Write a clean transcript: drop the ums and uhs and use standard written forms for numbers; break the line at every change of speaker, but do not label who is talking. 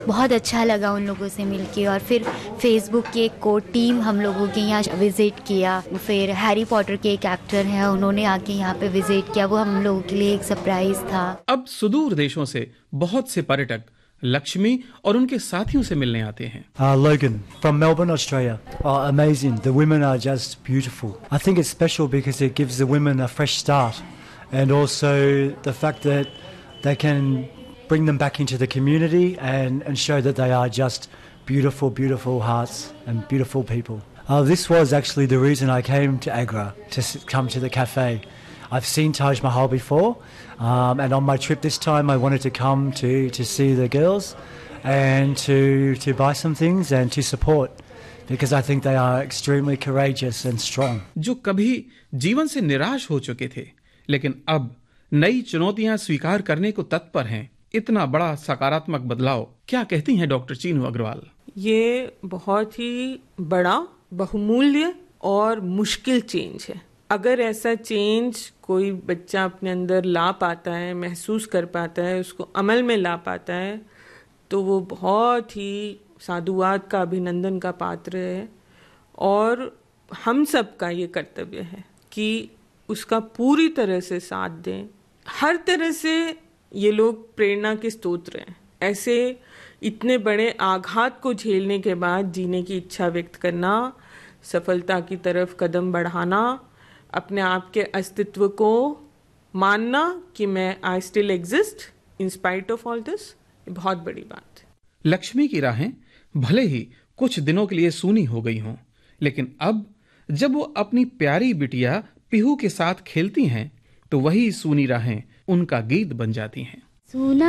बहुत अच्छा लगा उन लोगों से मिलके। और फिर फेसबुक की एक कोर टीम हम लोगों के यहाँ विजिट किया। फिर हैरी पॉटर के एक एक्टर हैं, उन्होंने आके यहाँ पे विजिट किया। वो हम लोगों के लिए एक सरप्राइज था।
अब सुदूर देशों से बहुत से पर्यटक लक्ष्मी और उनके साथियों से मिलने आते हैं।
Logan from Melbourne, Australia. Oh, amazing. The women are just beautiful. I think it's special because it gives the women a fresh start, and also the fact that they can bring them back into the community and show that they are just beautiful, beautiful hearts and beautiful people. This was actually the reason I came to Agra, to come to the cafe. I've seen Taj Mahal before, and on my trip this time I wanted to come to see the girls and to buy some things and to support, because I think they are extremely courageous and strong.
जो कभी जीवन से निराश हो चुके थे, लेकिन अब नई चुनौतियां स्वीकार करने को तत्पर हैं। इतना बड़ा सकारात्मक बदलाव, क्या कहती हैं डॉक्टर चीनू अग्रवाल?
ये बहुत ही बड़ा, बहुमूल्य और मुश्किल चेंज है। अगर ऐसा चेंज कोई बच्चा अपने अंदर ला पाता है, महसूस कर पाता है, उसको अमल में ला पाता है, तो वो बहुत ही साधुवाद का, अभिनंदन का पात्र है। और हम सब का ये कर्तव्य है कि उसका पूरी तरह से साथ दें। हर तरह से ये लोग प्रेरणा के स्रोत हैं। ऐसे इतने बड़े आघात को झेलने के बाद जीने की इच्छा व्यक्त करना, सफलता की तरफ कदम बढ़ाना, अपने आप के अस्तित्व को मानना कि मैं I still exist in spite of all this, ये बहुत बड़ी बात है।
लक्ष्मी की राहें भले ही कुछ दिनों के लिए सूनी हो गई हों, लेकिन अब जब वो अपनी प्यारी बिटिया पीहू के साथ खेलती हैं, तो वही सूनी राहें उनका गीत बन जाती हैं।